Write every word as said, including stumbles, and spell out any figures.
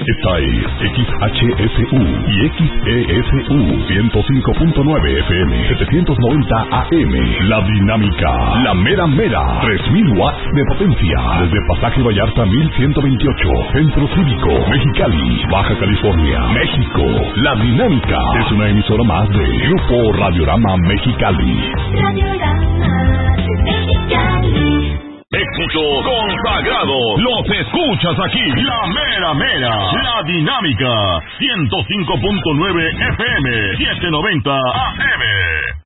Esta es X H S U y X E S U ciento cinco punto nueve F M, setecientos noventa A M. La Dinámica, la mera mera, tres mil watts de potencia. Desde Pasaje Vallarta mil ciento veintiocho, Centro Cívico, Mexicali, Baja California, México. La Dinámica es una emisora más de Grupo Radiorama Mexicali. Radiorama Mexicali. Éxitos consagrados, los escuchas aquí, la mera mera, la Dinámica, ciento cinco punto nueve F M, setecientos noventa A M.